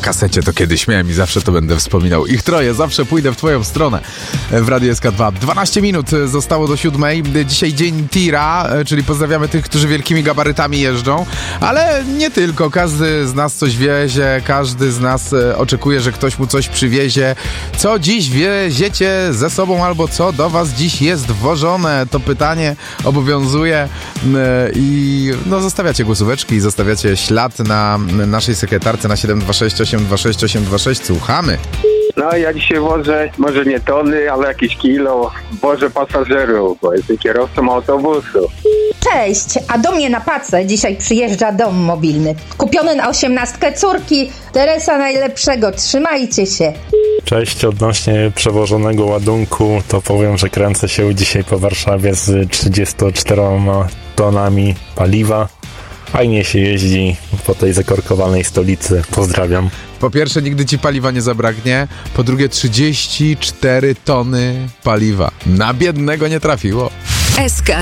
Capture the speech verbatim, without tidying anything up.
kasecie to kiedyś miałem i zawsze to będę wspominał. Ich troje, zawsze pójdę w twoją stronę w Radiu S K dwa. dwanaście minut zostało do siódmej. Dzisiaj dzień tira, czyli pozdrawiamy tych, którzy wielkimi gabarytami jeżdżą, ale nie tylko. Każdy z nas coś wiezie, każdy z nas oczekuje, że ktoś mu coś przywiezie. Co dziś wieziecie ze sobą albo co do was dziś jest wożone? To pytanie obowiązuje i no zostawiacie głosóweczki, zostawiacie ślad na naszej sekretarce na siedem dwa sześć osiem dwa sześć osiem dwa sześć. Słuchamy. No ja dzisiaj wożę, może nie tony, ale jakieś kilo, wożę pasażerów, bo jestem kierowcą autobusu. Cześć, a do mnie na Pacę dzisiaj przyjeżdża dom mobilny. Kupiony na osiemnastkę córki. Teresa najlepszego, trzymajcie się. Cześć, odnośnie przewożonego ładunku, to powiem, że kręcę się dzisiaj po Warszawie z trzydziestoma czterema tonami paliwa. Fajnie się jeździ po tej zakorkowanej stolicy. Pozdrawiam. Po pierwsze, nigdy ci paliwa nie zabraknie. Po drugie, trzydzieści cztery tony paliwa. Na biednego nie trafiło. S K